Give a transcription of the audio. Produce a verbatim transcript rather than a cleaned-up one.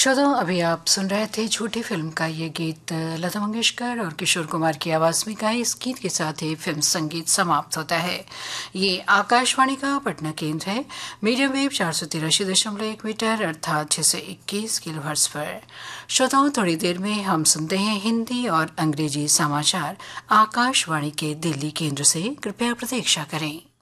श्रोताओं, अभी आप सुन रहे थे झूठी फिल्म का ये गीत लता मंगेशकर और किशोर कुमार की आवाज में गाए। इस गीत के साथ ही फिल्म संगीत समाप्त होता है। ये आकाशवाणी का पटना केंद्र है। मीडियम वेव चार सौ तिरासी दशमलव एक मीटर अर्थात छह सौ इक्कीस किलो हर्ट्ज पर। श्रोताओं, थोड़ी देर में हम सुनते हैं हिंदी और अंग्रेजी समाचार आकाशवाणी के दिल्ली केंद्र से। कृपया प्रतीक्षा करें।